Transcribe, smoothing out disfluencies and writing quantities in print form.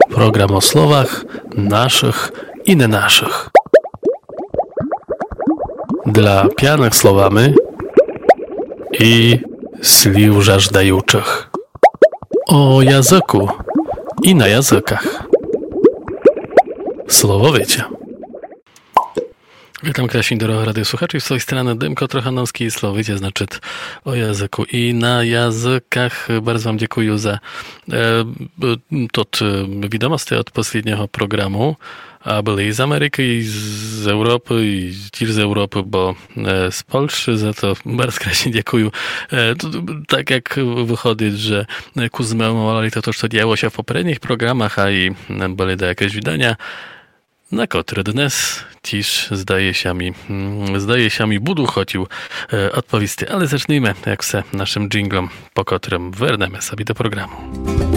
Program o słowach naszych i nie naszych. Dla pijanych słowami i sliw żażdajuчих. O języku i na językach. Słowowiecie. Witam Krasin, doroga radiosłuchaczy. Z tej strony Dymko Trochanowski i Słowowiecie, znaczy o języku i na językach. Bardzo Wam dziękuję za wiadomości od poprzedniego programu. A byli z Ameryki, i z Europy, i też z Europy, bo z Polski, za to bardzo Krasin dziękuję. Tak jak wychodzi, że kuzmemowali to, co działo się w poprzednich programach, a i byli do jakieś wydania, na które dnes też zdaje się mi budu chodził odpowiedzi. Ale zacznijmy, jak se, naszym dżinglom, po którym wernemy sobie do programu.